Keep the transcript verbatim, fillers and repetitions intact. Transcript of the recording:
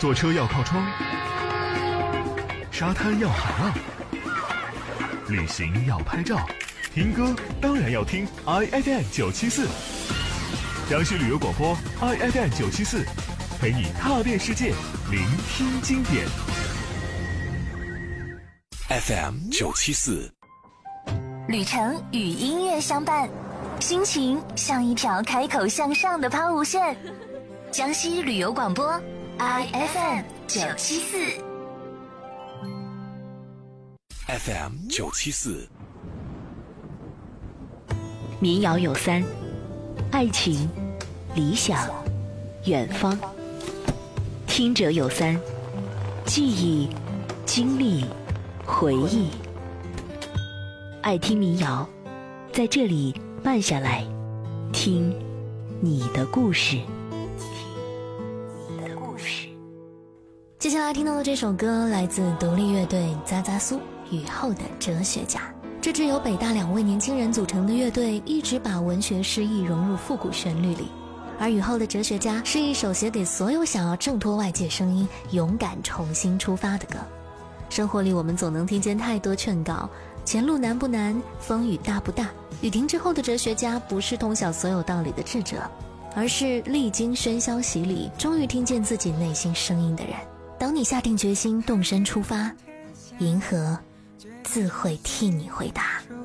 坐车要靠窗，沙滩要海浪，旅行要拍照，听歌当然要听 I F M 九七四，江西旅游广播 I F M 九七四，陪你踏遍世界，聆听经典。 F M 九七四， 旅程与音乐相伴，心情像一条开口向上的抛物线。江西旅游广播 I F M 九七四 F M 九七四。 民谣有三：爱情、理想、远方。听者有三：记忆、经历、回忆。爱听民谣，在这里慢下来，听你的故事。 接下来听到的这首歌来自独立乐队扎扎苏雨后的哲学家。这支由北大两位年轻人组成的乐队一直把文学诗意融入复古旋律里，而雨后的哲学家是一首写给所有想要挣脱外界声音勇敢重新出发的歌。生活里我们总能听见太多劝告，前路难不难，风雨大不大。雨停之后的哲学家不是通晓所有道理的智者，而是历经喧嚣洗礼，终于听见自己内心声音的人。当你下定决心动身出发，银河自会替你回答。